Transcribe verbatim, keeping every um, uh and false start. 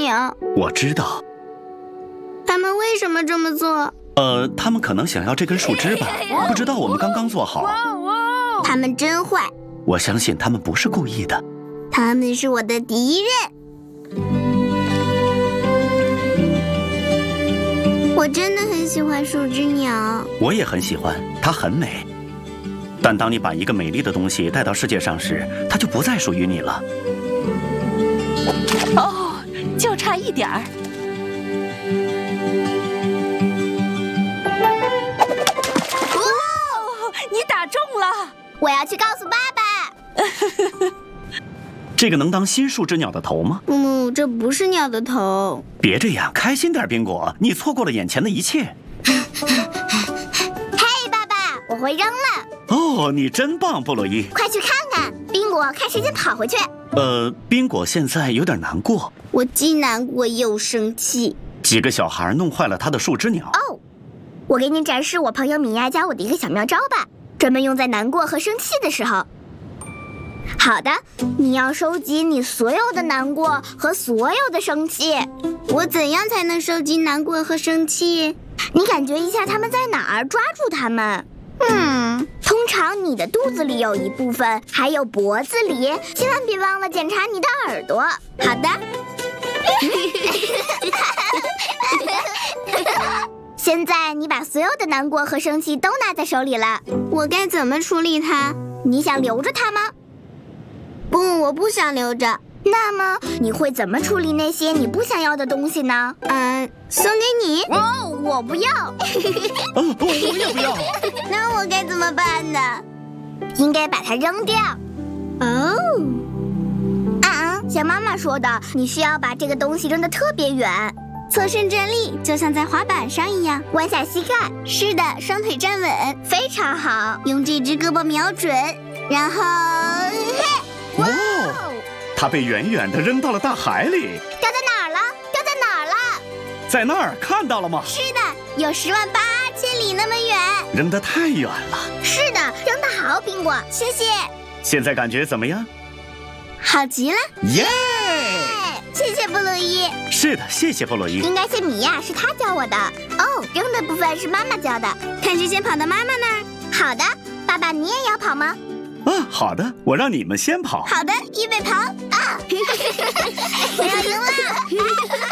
鸟。 我知道。 他们为什么这么做？ 呃，他们可能想要这根树枝吧，不知道我们刚刚做好。 他们真坏。 我相信他们不是故意的。 他们是我的敌人。我真的很喜欢树枝鸟。 我也很喜欢，它很美。但当你把一个美丽的东西带到世界上时，它就不再属于你了。 哦，就差一点儿。哦，你打中了！ 我要去告诉爸爸。 这个能当新树枝鸟的头吗？ 嗯，这不是鸟的头。 别这样，开心点，宾果，你错过了眼前的一切。 嘿，爸爸，我会扔了。 哦，你真棒，布洛伊！ 快去看看，宾果看时间跑回去。 呃，宾果现在有点难过。 我既难过又生气。 几个小孩弄坏了他的树枝鸟。 哦，我给你展示我朋友米娅教我的一个小妙招吧，专门用在难过和生气的时候。好的，你要收集你所有的难过和所有的生气。我怎样才能收集难过和生气？你感觉一下它们在哪儿，抓住它们。嗯，通常你的肚子里有一部分，还有脖子里，千万别忘了检查你的耳朵。好的。现在你把所有的难过和生气都拿在手里了，我该怎么处理它？你想留着它吗？不，我不想留着。那么你会怎么处理那些你不想要的东西呢？嗯，送给你。哦，我不要。 哦，我也不要。 那我该怎么办呢？应该把它扔掉。哦。啊，像妈妈说的，你需要把这个东西扔得特别远。侧身站立，就像在滑板上一样，弯下膝盖。是的，双腿站稳，非常好。用这只胳膊瞄准，然后，哇哦！ 它被远远地扔到了大海里。 掉在哪儿了？掉在哪儿了？ 在那儿，看到了吗？ 是的，有十万八千里那么远。 扔得太远了。 是的，扔得好，苹果，谢谢。 现在感觉怎么样？ 好极了！ 耶！ 谢谢布洛伊。 是的，谢谢布洛伊。 应该是米娅，是她教我的。哦，扔的部分是妈妈教的。看谁先跑到妈妈那儿。好的，爸爸，你也要跑吗？ 啊，好的，我让你们先跑。 好的，预备跑啊！我要赢了。